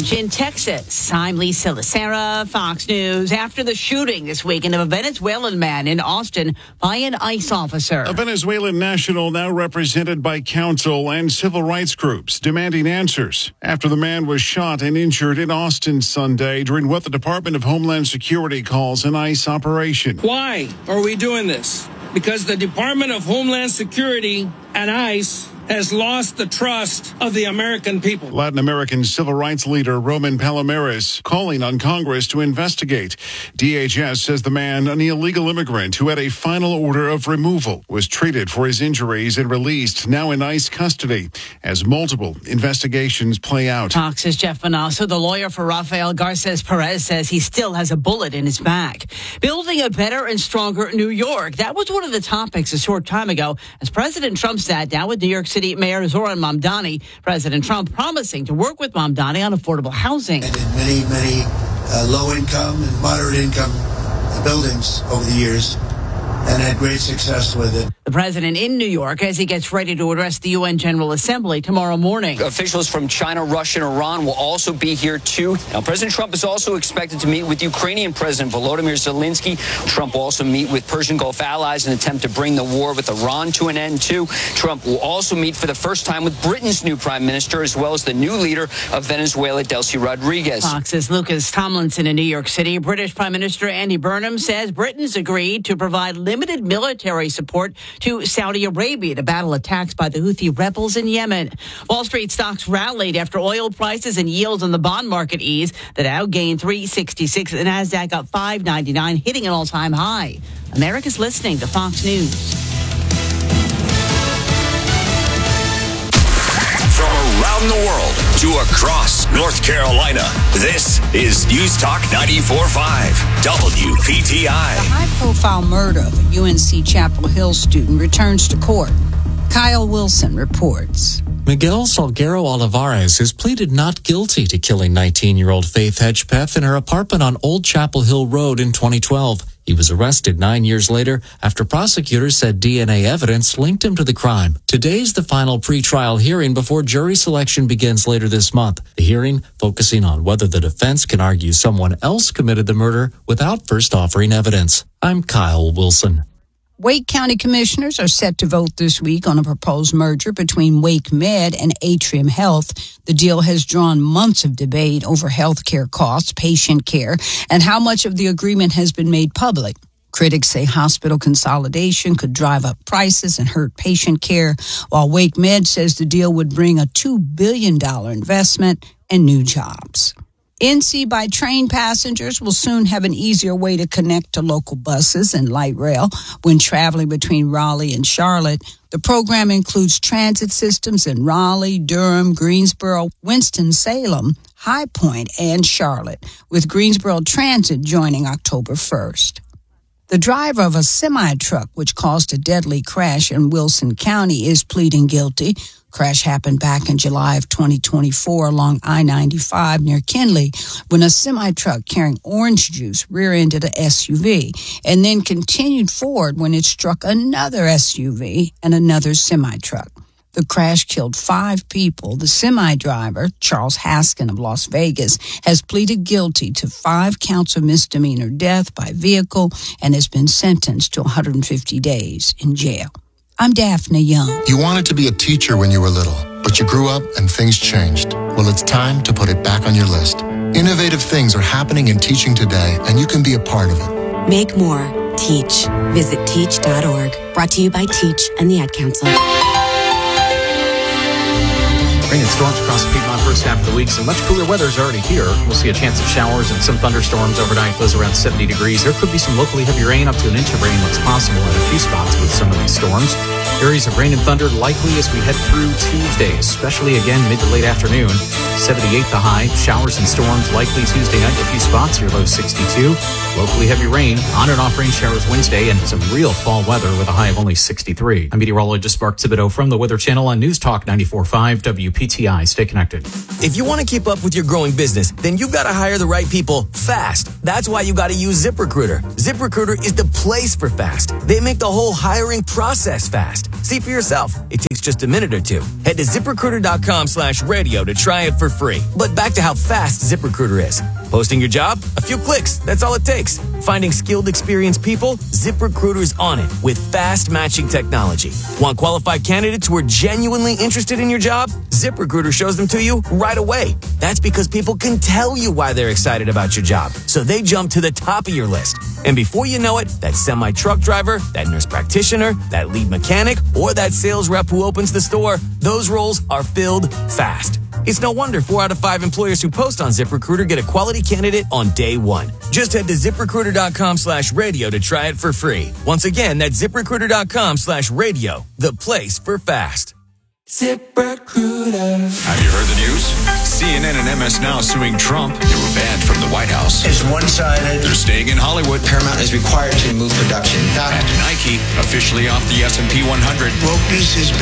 Change in Texas. I'm Lisa Lacera, Fox News. After the shooting this weekend of a Venezuelan man in Austin by an ICE officer. A Venezuelan national now represented by counsel and civil rights groups demanding answers after the man was shot and injured in Austin Sunday during what the Department of Homeland Security calls an ICE operation. Why are we doing this? Because the Department of Homeland Security and ICE has lost the trust of the American people. Latin American civil rights leader Roman Palomares calling on Congress to investigate. DHS says the man, an illegal immigrant who had a final order of removal, was treated for his injuries and released, now in ICE custody, as multiple investigations play out. Fox's Jeff Manasso, the lawyer for Rafael Garces Perez, says he still has a bullet in his back. Building a better and stronger New York. That was one of the topics a short time ago as President Trump sat down with New York City Mayor Zoran Mamdani. President Trump promising to work with Mamdani on affordable housing. And in many low-income and moderate-income buildings over the years, and had great success with it. The president in New York as he gets ready to address the UN General Assembly tomorrow morning. Officials from China, Russia, and Iran will also be here, too. Now, President Trump is also expected to meet with Ukrainian President Volodymyr Zelensky. Trump will also meet with Persian Gulf allies in an attempt to bring the war with Iran to an end, too. Trump will also meet for the first time with Britain's new prime minister, as well as the new leader of Venezuela, Delcy Rodriguez. Fox's Lucas Tomlinson in New York City. British Prime Minister Andy Burnham says Britain's agreed to provide limited military support to Saudi Arabia to battle attacks by the Houthi rebels in Yemen. Wall Street stocks rallied after oil prices and yields on the bond market eased. The Dow gained 366, the Nasdaq up 599, hitting an all-time high. America's listening to Fox News. From around the world to across North Carolina, this is News Talk 94.5 WPTI. The high-profile murder of a UNC Chapel Hill student returns to court. Kyle Wilson reports. Miguel Salguero Olivares has pleaded not guilty to killing 19-year-old Faith Hedgepeth in her apartment on Old Chapel Hill Road in 2012. He was arrested 9 years later after prosecutors said DNA evidence linked him to the crime. Today's the final pretrial hearing before jury selection begins later this month. The hearing focusing on whether the defense can argue someone else committed the murder without first offering evidence. I'm Kyle Wilson. Wake County commissioners are set to vote this week on a proposed merger between Wake Med and Atrium Health. The deal has drawn months of debate over health care costs, patient care, and how much of the agreement has been made public. Critics say hospital consolidation could drive up prices and hurt patient care, while Wake Med says the deal would bring a $2 billion investment and new jobs. NC by train passengers will soon have an easier way to connect to local buses and light rail when traveling between Raleigh and Charlotte. The program includes transit systems in Raleigh, Durham, Greensboro, Winston-Salem, High Point, and Charlotte, with Greensboro Transit joining October 1st. The driver of a semi-truck which caused a deadly crash in Wilson County is pleading guilty. Crash happened back in July of 2024 along I-95 near Kinley when a semi-truck carrying orange juice rear-ended a SUV and then continued forward when it struck another SUV and another semi-truck. The crash killed 5 people. The semi-driver, Charles Haskin of Las Vegas, has pleaded guilty to 5 counts of misdemeanor death by vehicle and has been sentenced to 150 days in jail. I'm Daphne Young. You wanted to be a teacher when you were little, but you grew up and things changed. Well, it's time to put it back on your list. Innovative things are happening in teaching today, and you can be a part of it. Make more. Teach. Visit teach.org. Brought to you by Teach and the Ad Council. Rain and storms across the Piedmont first half of the week. Some much cooler weather is already here. We'll see a chance of showers and some thunderstorms overnight. Those around 70 degrees. There could be some locally heavy rain. Up to an inch of rain looks possible at a few spots with some of these storms. Areas of rain and thunder likely as we head through Tuesday, especially again mid to late afternoon. 78 the high. Showers and storms likely Tuesday night. A few spots. Your low 62. Locally heavy rain. On and off rain showers Wednesday and some real fall weather with a high of only 63. I'm meteorologist Mark Thibodeau from the Weather Channel on News Talk 94.5 WPTI. Stay connected. If you want to keep up with your growing business, then you've got to hire the right people fast. That's why you got to use ZipRecruiter. ZipRecruiter is the place for fast. They make the whole hiring process fast. fast. See for yourself. It takes just a minute or two. Head to ZipRecruiter.com/radio to try it for free. But back to how fast ZipRecruiter is. Posting your job? A few clicks. That's all it takes. Finding skilled, experienced people? ZipRecruiter's on it with fast matching technology. Want qualified candidates who are genuinely interested in your job? ZipRecruiter shows them to you right away. That's because people can tell you why they're excited about your job. So they jump to the top of your list. And before you know it, that semi-truck driver, that nurse practitioner, that lead mechanic, or that sales rep who opens the store, those roles are filled fast. It's no wonder 4 out of 5 employers who post on ZipRecruiter get a quality candidate on day one. Just head to ZipRecruiter.com/radio to try it for free. Once again, that's ZipRecruiter.com/radio, the place for fast. ZipRecruiter. Have you heard the news? CNN and MS Now suing Trump. They were banned from the White House. It's one-sided. They're staying in Hollywood. Paramount is required to move production. And Nike officially off the S&P 100. Wokeness is